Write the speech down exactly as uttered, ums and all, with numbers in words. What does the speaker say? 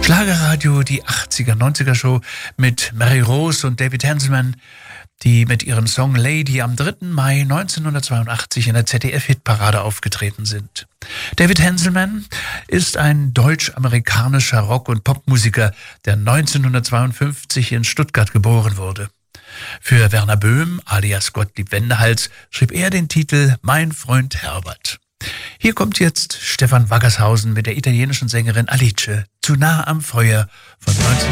Schlagerradio, die achtziger, neunziger Show mit Mary Rose und David Henselman, die mit ihrem Song Lady am dritten Mai neunzehnhundertzweiundachtzig in der Z D F-Hitparade aufgetreten sind. David Henselman ist ein deutsch-amerikanischer Rock- und Popmusiker, der neunzehnhundertzweiundfünfzig in Stuttgart geboren wurde. Für Werner Böhm, alias Gottlieb Wendehals, schrieb er den Titel Mein Freund Herbert. Hier kommt jetzt Stefan Waggershausen mit der italienischen Sängerin Alice, Zu nah am Feuer von neunzehn